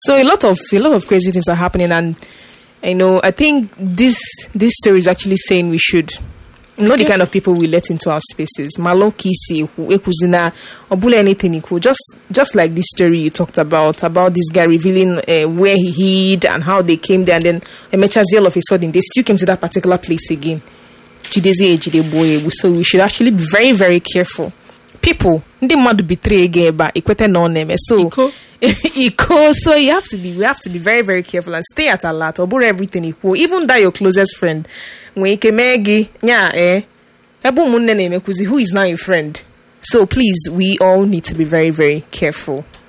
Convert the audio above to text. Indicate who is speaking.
Speaker 1: So a lot of crazy things are happening, and I think this story is actually saying we should know the kind of people we let into our spaces. Malo kisi ekuzina obula anything equal. Just like this story you talked about this guy revealing where he hid and how they came there, and then Emechazi all of a sudden they still came to that particular place again. So we should actually be very, very careful. People, ndị mmadụ betray again eba ikwete no name. So so we have to be very, very careful and stay at alert. Obura everything equal. Even that your closest friend, when ikemegi ebu munne name who is now your friend. So please, we all need to be very, very careful.